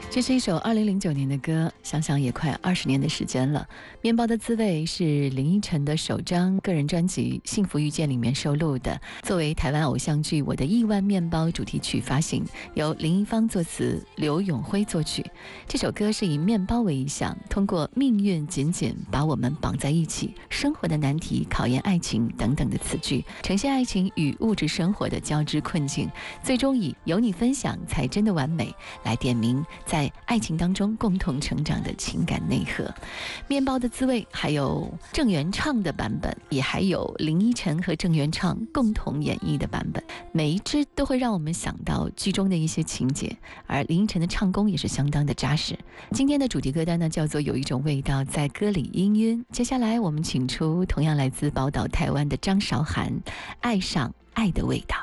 这是一首2009年的歌，想想也快20年的时间了。面包的滋味是林依晨的首张个人专辑《幸福遇见》里面收录的，作为台湾偶像剧《我的亿万面包》主题曲发行，由林一芳作词，刘永辉作曲。这首歌是以面包为意象，通过命运紧紧把我们绑在一起，生活的难题考验爱情等等的词句，呈现爱情与物质生活的交织困境，最终以有你分享才真的完美来点明在爱情当中共同成长的情感内核。面包的滋味还有郑元畅的版本，也还有林依晨和郑元畅共同演绎的版本，每一支都会让我们想到剧中的一些情节，而林依晨的唱功也是相当的扎实。今天的主题歌单呢，叫做有一种味道在歌里氤氲。接下来我们请出同样来自宝岛台湾的张韶涵，爱上爱的味道。